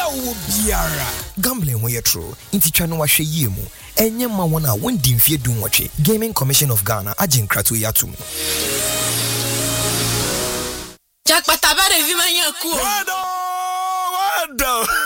biara. Gambling wey true. Inti twa no wahwe yie mu. Enye ma wona wondi mfie dun watwe. Gaming Commission of Ghana agin krato yatum. Jack patabare vi manyaku. Wado.